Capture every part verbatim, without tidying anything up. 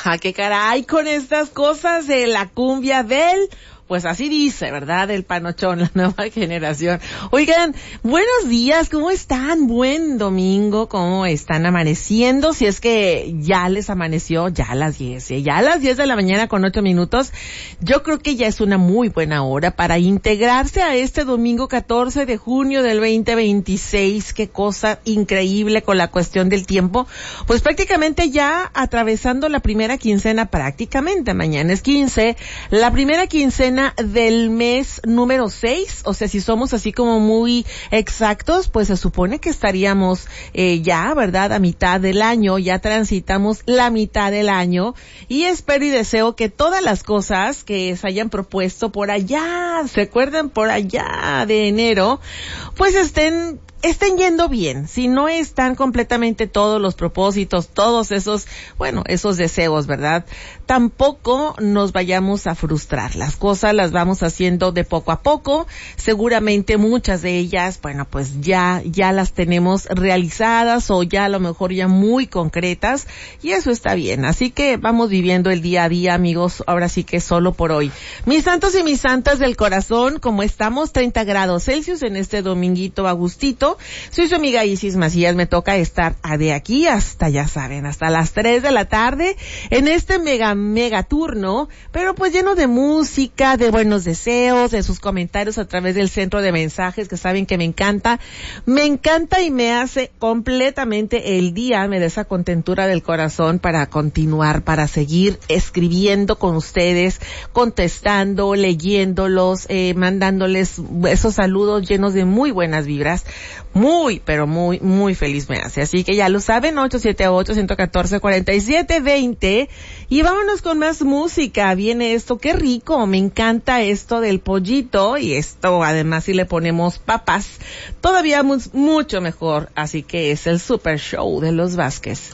qué caray con estas cosas de la cumbia del... Pues así dice, ¿verdad? El panochón, la nueva generación. Oigan, buenos días, ¿cómo están? Buen domingo, ¿cómo están amaneciendo? Si es que ya les amaneció, ya a las diez, ¿eh? Ya a las diez de la mañana con ocho minutos. Yo creo que ya es una muy buena hora para integrarse a este domingo catorce de junio del veinte veintiséis. Qué cosa increíble con la cuestión del tiempo. Pues prácticamente ya atravesando la primera quincena, prácticamente, mañana es quince, la primera quincena del mes número seis, o sea, si somos así como muy exactos, pues se supone que estaríamos eh, ya, ¿verdad?, a mitad del año, ya transitamos la mitad del año, y espero y deseo que todas las cosas que se hayan propuesto por allá, ¿se acuerdan? Por allá de enero, pues estén estén yendo bien. Si no están completamente todos los propósitos, todos esos, bueno, esos deseos, ¿verdad? Tampoco nos vayamos a frustrar. Las cosas las vamos haciendo de poco a poco. Seguramente muchas de ellas, bueno, pues ya, ya las tenemos realizadas o ya a lo mejor ya muy concretas, y eso está bien. Así que vamos viviendo el día a día, amigos, ahora sí que solo por hoy. Mis santos y mis santas del corazón, como estamos, treinta grados Celsius en este dominguito a gustito. Soy su amiga Isis Macías, me toca estar de aquí hasta, ya saben, hasta las tres de la tarde en este mega, mega turno, pero pues lleno de música, de buenos deseos, de sus comentarios a través del centro de mensajes, que saben que me encanta, me encanta y me hace completamente el día, me da esa contentura del corazón para continuar, para seguir escribiendo con ustedes, contestando, leyéndolos, eh, mandándoles esos saludos llenos de muy buenas vibras. Muy, pero muy, muy feliz me hace. Así que ya lo saben, ocho siete ocho, uno uno cuatro, cuatro siete dos cero. Y vámonos con más música. Viene esto, qué rico. Me encanta esto del pollito. Y esto, además, si le ponemos papas, todavía mu- mucho mejor. Así que es el Super Show de los Vázquez.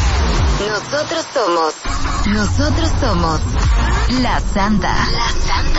Nosotros somos, nosotros somos La Santa. La Santa.